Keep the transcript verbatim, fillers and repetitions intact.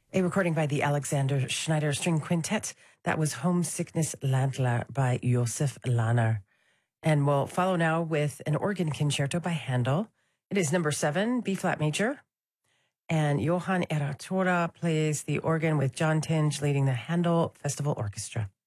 A recording by the Alexander Schneider String Quintet. That was Homesickness Landler by Josef Lahner. And we'll follow now with an organ concerto by Handel. It is number seven, B-flat major. And Johann Eratora plays the organ with John Tinge leading the Handel Festival Orchestra.